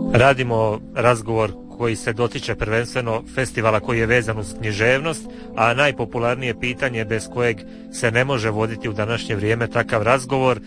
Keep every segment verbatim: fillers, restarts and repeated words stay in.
Radimo razgovor koji se dotiče prvenstveno festivala koji je vezan uz književnost, a najpopularnije pitanje bez kojeg se ne može voditi u današnje vrijeme takav razgovor,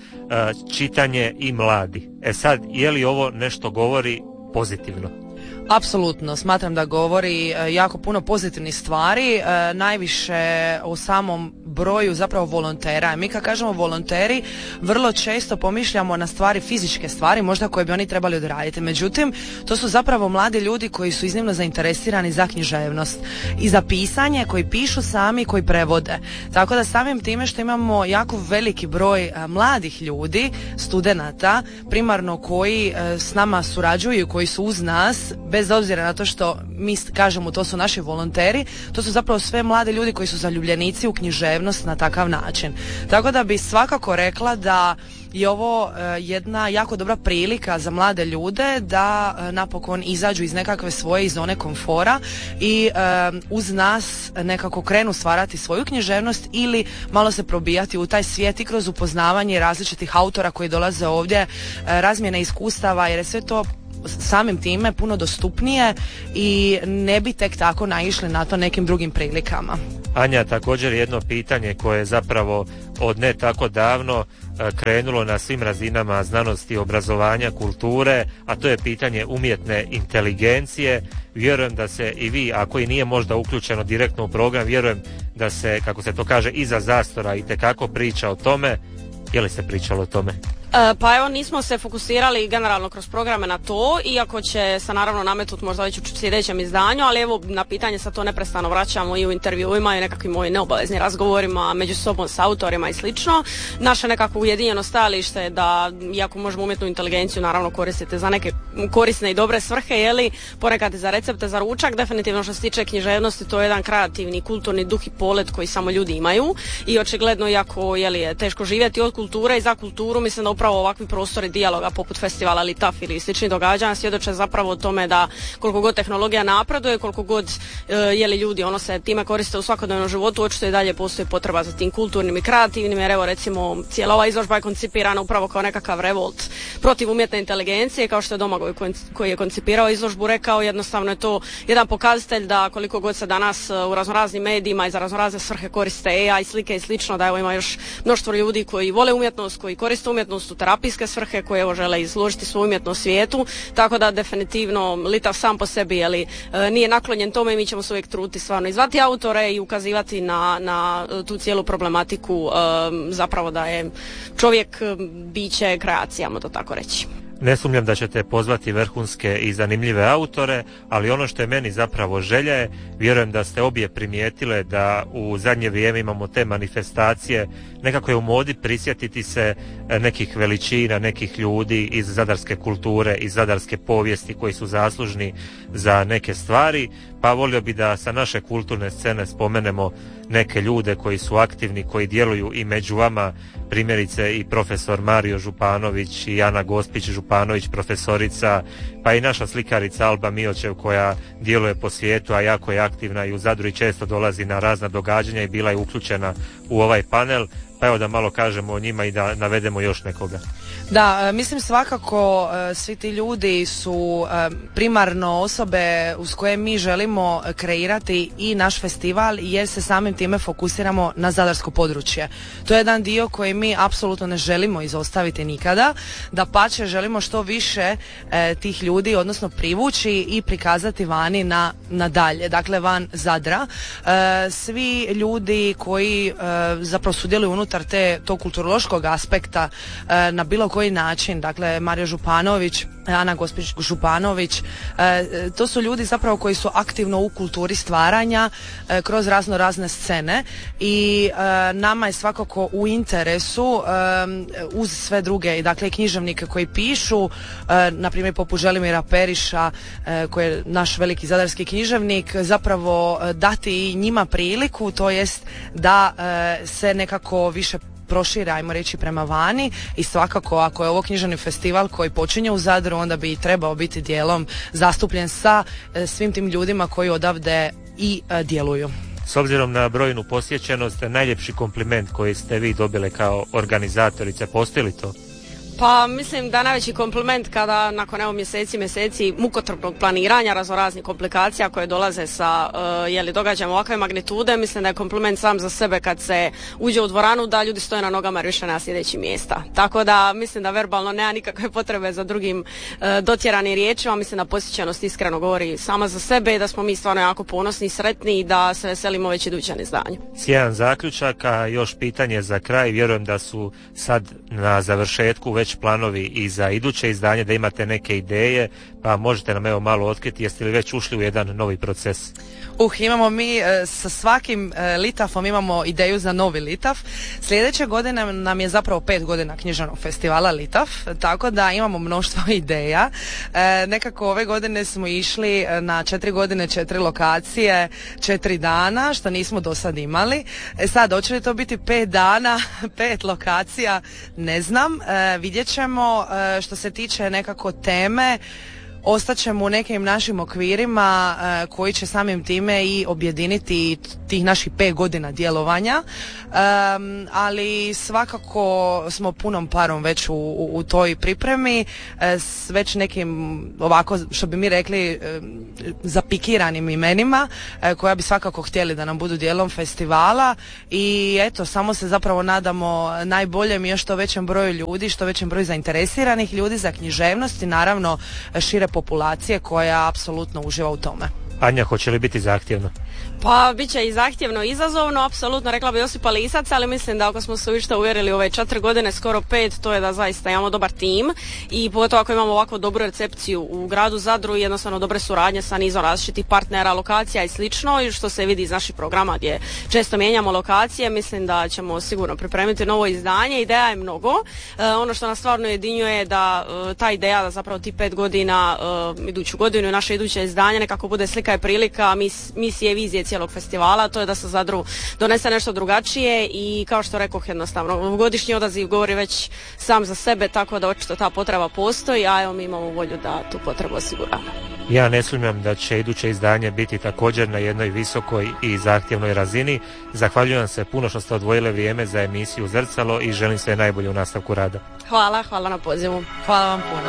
čitanje i mladi. E sad, je li ovo nešto govori pozitivno? Apsolutno, smatram da govori jako puno pozitivnih stvari, najviše o samom broju zapravo volontera. Mi kad kažemo volonteri, vrlo često pomišljamo na stvari, fizičke stvari, možda koje bi oni trebali odraditi. Međutim, to su zapravo mladi ljudi koji su iznimno zainteresirani za književnost i za pisanje, koji pišu sami, koji prevode. Tako da samim time što imamo jako veliki broj mladih ljudi, studenata, primarno koji s nama surađuju, koji su uz nas, bez obzira na to što mi kažemo to su naši volonteri, to su zapravo sve mladi ljudi koji su zaljubljenici u književnost na takav način. Tako da bi svakako rekla da je ovo uh, jedna jako dobra prilika za mlade ljude da uh, napokon izađu iz nekakve svoje zone komfora i uh, uz nas nekako krenu stvarati svoju književnost ili malo se probijati u taj svijet i kroz upoznavanje različitih autora koji dolaze ovdje, uh, razmjene iskustava, jer je sve to samim time puno dostupnije i ne bi tek tako naišli na to nekim drugim prilikama. Anja, također jedno pitanje koje je zapravo od ne tako davno krenulo na svim razinama znanosti, obrazovanja, kulture, a to je pitanje umjetne inteligencije. Vjerujem da se i vi, ako i nije možda uključeno direktno u program, vjerujem da se, kako se to kaže, iza zastora itekako priča o tome. Je li se pričalo o tome? E, pa evo, nismo se fokusirali generalno kroz programe na to, iako će se naravno nametut možda već u sljedećem izdanju, ali evo na pitanje sa to neprestano vraćamo i u intervjuima i nekakvim mojim neobaveznim razgovorima među sobom s autorima i slično. Naše nekako ujedinjeno stajalište je da, iako možemo umjetnu inteligenciju naravno koristiti za neke korisne i dobre svrhe, jeli, ponekad i za recepte za ručak, definitivno što se tiče književnosti to je jedan kreativni, kulturni duh i polet koji samo ljudi imaju i očigledno, iako jeli, je teško živjeti od kulture i za kulturu, mislim da upravo ovakvi prostori dijaloga poput festivala Litaf ili sličnih događanja svjedoče zapravo o tome da koliko god tehnologija napreduje, koliko god e, jeli ljudi ono se time koriste u svakodnevnom životu, očito i dalje postoji potreba za tim kulturnim i kreativnim, jer evo recimo cijela ova izložba je koncipirana upravo kao nekakav revolt protiv umjetne inteligencije, kao što je Domagoj koji je koncipirao izložbu rekao, jednostavno je to jedan pokazatelj da koliko god se danas u raznoraznim medijima i za raznorazne svrhe koriste A I, slike i slično, da evo ima još mnoštvo ljudi koji vole umjetnost, koji koriste umjetnost u terapijske svrhe, koje evo žele izložiti svoju umjetnost svijetu, tako da definitivno Litaf sam po sebi jeli, nije naklonjen tome i mi ćemo se uvijek truditi stvarno izvati autore i ukazivati na, na tu cijelu problematiku, zapravo da je čovjek biće kreacija, ajmo to tako reći. Ne sumnjam da ćete pozvati vrhunske i zanimljive autore, ali ono što je meni zapravo želja je, vjerujem da ste obje primijetile da u zadnje vrijeme imamo te manifestacije, nekako je u modi prisjetiti se nekih veličina, nekih ljudi iz zadarske kulture, iz zadarske povijesti koji su zaslužni za neke stvari, pa volio bi da sa naše kulturne scene spomenemo neke ljude koji su aktivni, koji djeluju i među vama, primjerice i profesor Mario Županović i Ana Gospić Županović, profesorica, pa i naša slikarica Alba Miočev koja djeluje po svijetu, a jako je aktivna i u Zadru i često dolazi na razna događanja i bila je uključena u ovaj panel. Pa evo da malo kažemo o njima i da navedemo još nekoga. Da, mislim svakako svi ti ljudi su primarno osobe uz koje mi želimo kreirati i naš festival, jer se samim time fokusiramo na zadarsko područje. To je jedan dio koji mi apsolutno ne želimo izostaviti nikada, dapače želimo što više tih ljudi, odnosno privući i prikazati vani na, na dalje, dakle van Zadra. Svi ljudi koji zapravo sudjeluju unutar te, tog kulturološkog aspekta e, na bilo koji način, dakle Mario Županović, Ana Gospić Županović, e, to su ljudi zapravo koji su aktivno u kulturi stvaranja e, kroz razno razne scene i e, nama je svakako u interesu e, uz sve druge, dakle književnike koji pišu, e, na primjer poput Želimira Periša e, koji je naš veliki zadarski književnik, zapravo e, dati i njima priliku, to jest da e, se nekako više prošire, ajmo reći, prema vani i svakako ako je ovo književni festival koji počinje u Zadru, onda bi trebao biti dijelom zastupljen sa e, svim tim ljudima koji odavde i e, djeluju. S obzirom na brojnu posjećenost, najljepši kompliment koji ste vi dobili kao organizatorice, postoji li to? Pa mislim da najveći kompliment kada nakon evo mjeseci, mjeseci mukotrpnog planiranja, raznoraznih komplikacija koje dolaze sa uh, jeli, događajima ovakve magnitude, mislim da je kompliment sam za sebe kad se uđe u dvoranu da ljudi stoje na nogama jer više na sljedećih mjesta. Tako da mislim da verbalno nema nikakve potrebe za drugim uh, dotjeranim riječima, mislim da posjećenost iskreno govori sama za sebe i da smo mi stvarno jako ponosni i sretni i da se veselimo već idućem izdanju. Sjajan zaključak, a još pitanje za kraj, vjerujem da su sad na završetku već planovi i za iduće izdanje, da imate neke ideje, pa možete nam evo malo otkriti, jeste li već ušli u jedan novi proces? Uh, imamo mi e, sa svakim e, litafom imamo ideju za novi litaf. Sljedeće godine nam je zapravo pet godina književnog festivala Litaf, tako da imamo mnoštvo ideja. E, nekako ove godine smo išli na četiri godine, četiri lokacije, četiri dana, što nismo do sad imali. E sad, hoće li to biti pet dana, pet lokacija, ne znam. E, vidjet ćemo. E, što se tiče nekako teme, ostaćemo u nekim našim okvirima e, koji će samim time i objediniti tih naših pet godina djelovanja, e, ali svakako smo punom parom već u, u, u toj pripremi, e, s već nekim ovako, što bi mi rekli, e, zapikiranim imenima e, koja bi svakako htjeli da nam budu dijelom festivala i eto, samo se zapravo nadamo najboljem i još što većem broju ljudi, što većem broju zainteresiranih ljudi za književnost i naravno šire populacije koja apsolutno uživa u tome. Anja, hoće li biti zahtjevno? Pa bit će i zahtjevno i izazovno, apsolutno rekla bi Josipa Lisac, ali mislim da ako smo se uvište uvjerili ove četiri godine, skoro pet, to je da zaista imamo dobar tim i pogotovo ako imamo ovako dobru recepciju u gradu Zadru i jednostavno dobre suradnje sa nizom različitih partnera, lokacija i slično, i što se vidi iz naših programa gdje često mijenjamo lokacije, mislim da ćemo sigurno pripremiti novo izdanje. Ideja je mnogo. E, ono što nas stvarno jedinjuje je da e, ta ideja da zapravo ti pet godina, e, iduću godinu i naše iduće izdanje nekako bude slika i prilika mis, misije, vizije cijelog festivala, to je da se Zadru donese nešto drugačije i kao što rekoh, jednostavno godišnji odaziv govori već sam za sebe, tako da očito ta potreba postoji, a evo mi imamo volju da tu potrebu osiguramo. Ja ne sumnjam da će iduće izdanje biti također na jednoj visokoj i zahtjevnoj razini. Zahvaljujem se puno što ste odvojile vrijeme za emisiju Zrcalo i želim sve najbolje u nastavku rada. Hvala, hvala na pozivu. Hvala vam puno.